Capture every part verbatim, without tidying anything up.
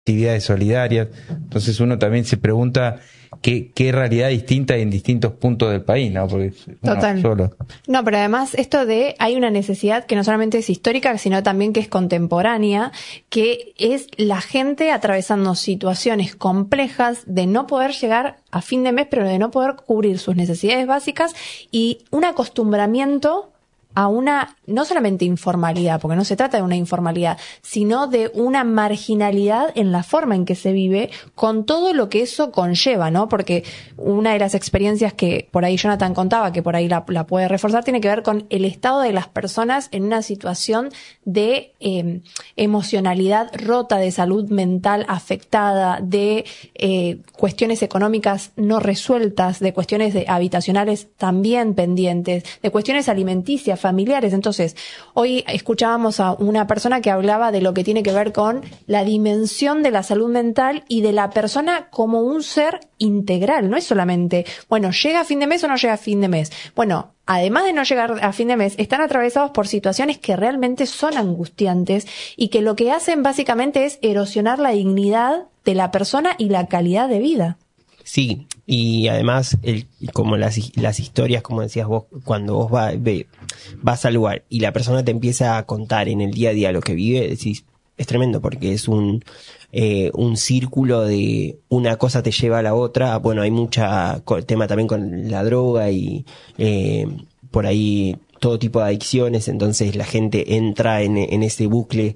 actividades solidarias. Entonces uno también se pregunta qué, qué realidad distinta hay en distintos puntos del país, ¿no? Porque uno Total. solo. No, pero además esto de hay una necesidad que no solamente es histórica, sino también que es contemporánea, que es la gente atravesando situaciones complejas de no poder llegar a fin de mes, pero de no poder cubrir sus necesidades básicas y un acostumbramiento a una, no solamente informalidad, porque no se trata de una informalidad, sino de una marginalidad en la forma en que se vive, con todo lo que eso conlleva, ¿no? Porque una de las experiencias que por ahí Jonathan contaba, que por ahí la, la puede reforzar, tiene que ver con el estado de las personas en una situación de eh, emocionalidad rota, de salud mental afectada, de eh, cuestiones económicas no resueltas, de cuestiones de habitacionales también pendientes, de cuestiones alimenticias, familiares. Entonces, hoy escuchábamos a una persona que hablaba de lo que tiene que ver con la dimensión de la salud mental y de la persona como un ser integral. No es solamente, bueno, ¿llega a fin de mes o no llega a fin de mes? Bueno, además de no llegar a fin de mes, están atravesados por situaciones que realmente son angustiantes y que lo que hacen básicamente es erosionar la dignidad de la persona y la calidad de vida. Sí, y además, el, como las, las historias, como decías vos, cuando vos va, ve, vas al lugar y la persona te empieza a contar en el día a día lo que vive, decís, es tremendo porque es un, eh, un círculo de una cosa te lleva a la otra. Bueno, hay mucha tema también con la droga y eh, por ahí todo tipo de adicciones, entonces la gente entra en, en ese bucle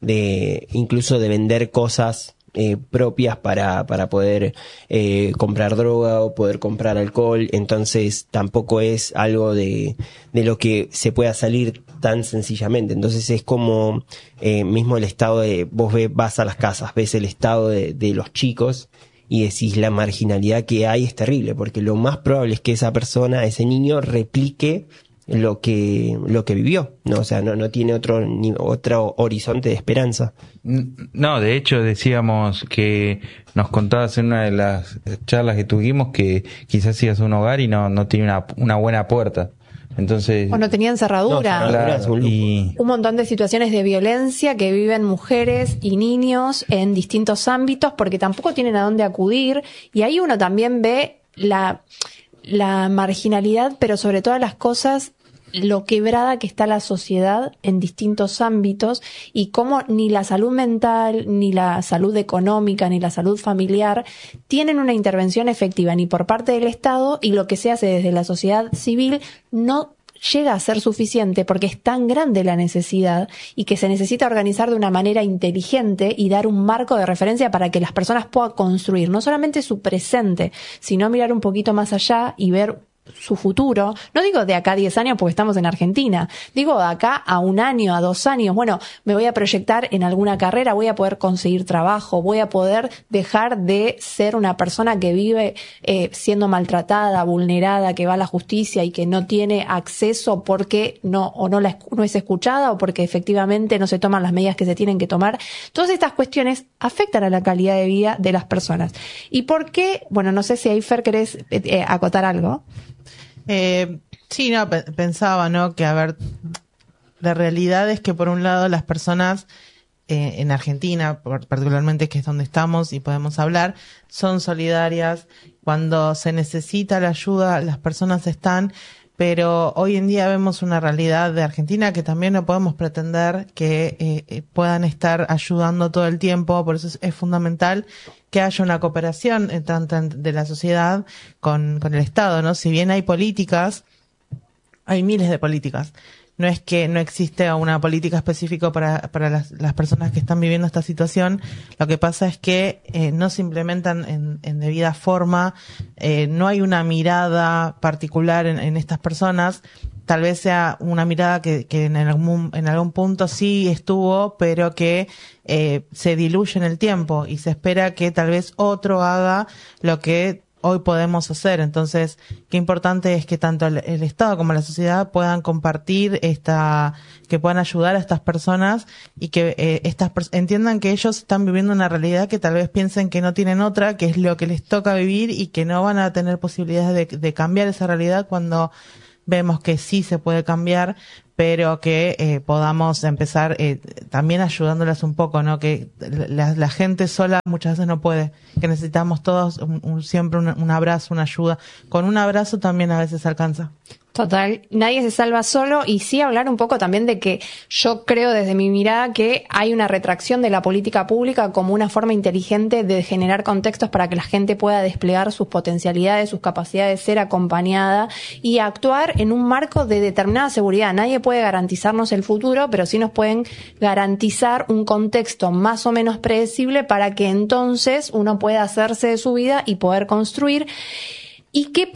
de incluso de vender cosas Eh, propias para para poder eh, comprar droga o poder comprar alcohol. Entonces tampoco es algo de de lo que se pueda salir tan sencillamente. Entonces es como eh, mismo el estado de vos ves, vas a las casas, ves el estado de, de los chicos y decís la marginalidad que hay es terrible, porque lo más probable es que esa persona, ese niño replique lo que lo que vivió, no, o sea, no no tiene otro ni otro horizonte de esperanza. No, de hecho decíamos que nos contabas en una de las charlas que tuvimos que quizás ibas a un hogar y no no tiene una una buena puerta. Entonces, o no tenían cerradura. No, cerradura es un lujo. y Un montón de situaciones de violencia que viven mujeres y niños en distintos ámbitos porque tampoco tienen a dónde acudir, y ahí uno también ve la la marginalidad, pero sobre todas las cosas lo quebrada que está la sociedad en distintos ámbitos y cómo ni la salud mental, ni la salud económica, ni la salud familiar tienen una intervención efectiva ni por parte del Estado, y lo que se hace desde la sociedad civil no llega a ser suficiente porque es tan grande la necesidad y que se necesita organizar de una manera inteligente y dar un marco de referencia para que las personas puedan construir no solamente su presente, sino mirar un poquito más allá y ver su futuro. No digo de acá a diez años porque estamos en Argentina, digo de acá a un año, a dos años. Bueno, me voy a proyectar en alguna carrera, voy a poder conseguir trabajo, voy a poder dejar de ser una persona que vive eh, siendo maltratada, vulnerada, que va a la justicia y que no tiene acceso porque no o no la no es escuchada o porque efectivamente no se toman las medidas que se tienen que tomar. Todas estas cuestiones afectan a la calidad de vida de las personas. ¿Y por qué? Bueno, no sé si ahí, Fer, querés eh, eh, acotar algo. Eh, sí, no, pe- pensaba, ¿no? Que, a ver, la realidad es que por un lado las personas eh, en Argentina, por, particularmente que es donde estamos y podemos hablar, son solidarias. Cuando se necesita la ayuda, las personas están, pero hoy en día vemos una realidad de Argentina que también no podemos pretender que eh, eh, puedan estar ayudando todo el tiempo. Por eso es, es fundamental que haya una cooperación eh, tanto en- de la sociedad con, con el Estado, ¿no? Si bien hay políticas, hay miles de políticas. No es que no existe una política específica para, para las, las personas que están viviendo esta situación. Lo que pasa es que eh, no se implementan en, en debida forma, eh, no hay una mirada particular en, en estas personas. Tal vez sea una mirada que, que en algún, en algún punto sí estuvo, pero que eh, se diluye en el tiempo y se espera que tal vez otro haga lo que hoy podemos hacer. Entonces, qué importante es que tanto el, el Estado como la sociedad puedan compartir esta, que puedan ayudar a estas personas y que eh, estas pers- entiendan que ellos están viviendo una realidad que tal vez piensen que no tienen otra, que es lo que les toca vivir y que no van a tener posibilidades de, de cambiar esa realidad cuando vemos que sí se puede cambiar, pero que eh, podamos empezar eh, también ayudándolas un poco, ¿no? Que la, la gente sola muchas veces no puede, que necesitamos todos un, un, siempre un, un abrazo, una ayuda. Con un abrazo también a veces alcanza. Total, nadie se salva solo, y sí hablar un poco también de que yo creo desde mi mirada que hay una retracción de la política pública como una forma inteligente de generar contextos para que la gente pueda desplegar sus potencialidades, sus capacidades, ser acompañada y actuar en un marco de determinada seguridad. Nadie puede garantizarnos el futuro, pero sí nos pueden garantizar un contexto más o menos predecible para que entonces uno pueda hacerse de su vida y poder construir. ¿Y qué